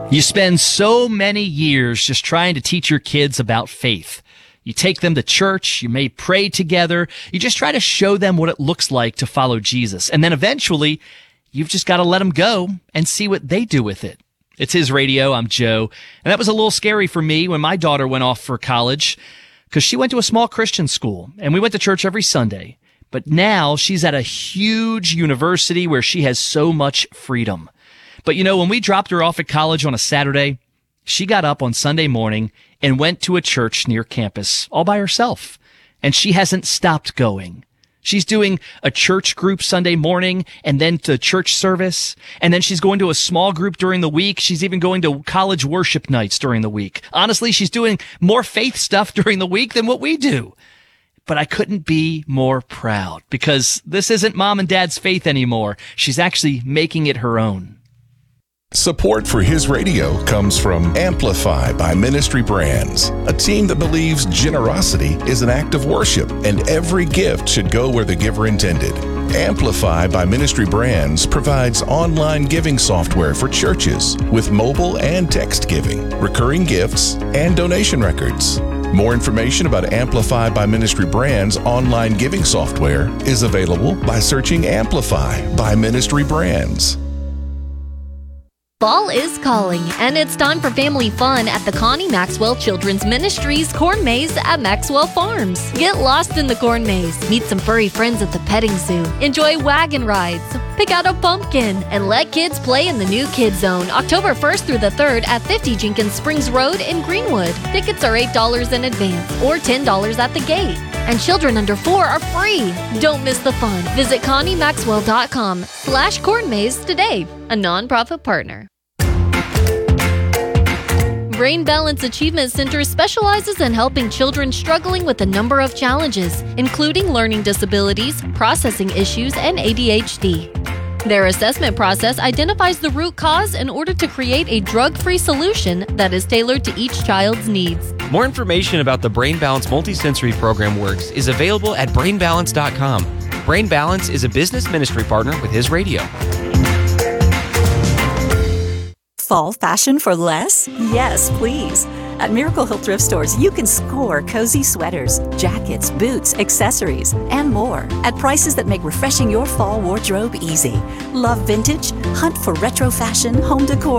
You spend so many years just trying to teach your kids about faith. You take them to church, you may pray together, you just try to show them what it looks like to follow Jesus. And then eventually, you've just got to let them go and see what they do with it. It's His Radio, I'm Joe. And that was a little scary for me when my daughter went off for college, because she went to a small Christian school, and we went to church every Sunday. But now she's at a huge university where she has so much freedom. But when we dropped her off at college on a Saturday, she got up on Sunday morning and went to a church near campus all by herself. And she hasn't stopped going. She's doing a church group Sunday morning and then to church service. And then she's going to a small group during the week. She's even going to college worship nights during the week. Honestly, she's doing more faith stuff during the week than what we do. But I couldn't be more proud, because this isn't mom and dad's faith anymore. She's actually making it her own. Support for His Radio comes from Amplify by Ministry Brands, a team that believes generosity is an act of worship and every gift should go where the giver intended. Amplify by Ministry Brands provides online giving software for churches with mobile and text giving, recurring gifts, and donation records. More information about Amplify by Ministry Brands online giving software is available by searching Amplify by Ministry Brands. Fall is calling, and it's time for family fun at the Connie Maxwell Children's Ministries Corn Maze at Maxwell Farms. Get lost in the corn maze, meet some furry friends at the petting zoo, enjoy wagon rides, pick out a pumpkin, and let kids play in the new Kids Zone October 1st through the 3rd at 50 Jenkins Springs Road in Greenwood. Tickets are $8 in advance or $10 at the gate. And children under 4 are free. Don't miss the fun. Visit ConnieMaxwell.com/corn maze today, a nonprofit partner. Brain Balance Achievement Center specializes in helping children struggling with a number of challenges, including learning disabilities, processing issues, and ADHD. Their assessment process identifies the root cause in order to create a drug-free solution that is tailored to each child's needs. More information about the Brain Balance Multisensory Program works is available at brainbalance.com. Brain Balance is a business ministry partner with His Radio. Fall fashion for less? Yes, please. At Miracle Hill Thrift Stores, you can score cozy sweaters, jackets, boots, accessories, and more at prices that make refreshing your fall wardrobe easy. Love vintage? Hunt for retro fashion, home decor,